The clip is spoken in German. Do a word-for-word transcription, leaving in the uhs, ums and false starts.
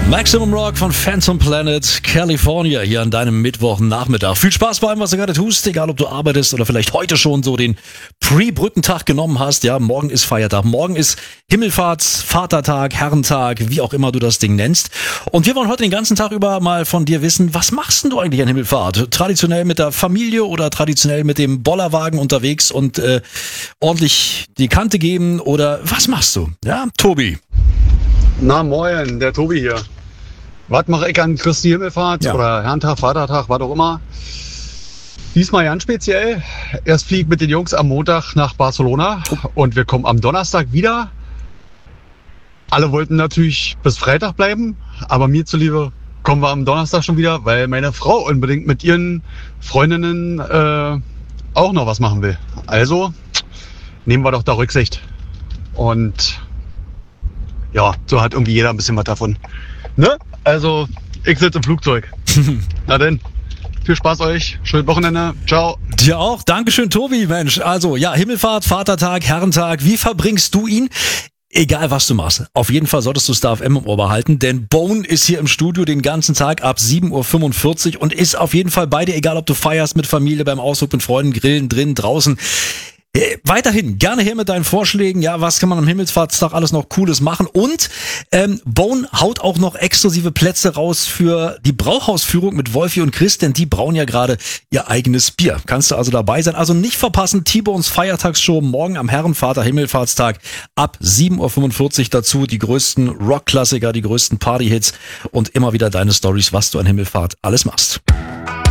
Maximum Rock von Phantom Planet, California, hier an deinem Mittwochnachmittag. Viel Spaß bei allem, was du gerade tust, egal ob du arbeitest oder vielleicht heute schon so den Pre-Brückentag genommen hast. Ja, morgen ist Feiertag, morgen ist Himmelfahrts-, Vatertag, Herrentag, wie auch immer du das Ding nennst. Und wir wollen heute den ganzen Tag über mal von dir wissen, was machst denn du eigentlich an Himmelfahrt? Traditionell mit der Familie oder traditionell mit dem Bollerwagen unterwegs und äh, ordentlich die Kante geben oder was machst du? Ja, Tobi. Na moin, der Tobi hier. Was mache ich an Christi Himmelfahrt Ja. oder Herrentag, Vatertag, was auch immer. Diesmal ganz speziell. Erst fliege ich mit den Jungs am Montag nach Barcelona und wir kommen am Donnerstag wieder. Alle wollten natürlich bis Freitag bleiben, aber mir zuliebe kommen wir am Donnerstag schon wieder, weil meine Frau unbedingt mit ihren Freundinnen äh, auch noch was machen will. Also nehmen wir doch da Rücksicht. Und ja, so hat irgendwie jeder ein bisschen was davon. Ne? Also, ich sitze im Flugzeug. Na denn, viel Spaß euch, schönes Wochenende, ciao. Dir auch. Dankeschön, Tobi, Mensch. Also, ja, Himmelfahrt, Vatertag, Herrentag, wie verbringst du ihn? Egal, was du machst. Auf jeden Fall solltest du Star F M im Ohr behalten, denn Bone ist hier im Studio den ganzen Tag ab sieben Uhr fünfundvierzig und ist auf jeden Fall bei dir, egal ob du feierst mit Familie, beim Ausflug mit Freunden, Grillen, drin, draußen. Äh, Weiterhin, gerne her mit deinen Vorschlägen. Ja, was kann man am Himmelfahrtstag alles noch Cooles machen? Und ähm, Bone haut auch noch exklusive Plätze raus für die Brauhausführung mit Wolfi und Chris, denn die brauen ja gerade ihr eigenes Bier. Kannst du also dabei sein. Also nicht verpassen, T-Bones Feiertagsshow morgen am Herrenvater Himmelfahrtstag ab sieben Uhr fünfundvierzig. Dazu die größten Rock-Klassiker, die größten Party-Hits und immer wieder deine Stories, was du an Himmelfahrt alles machst.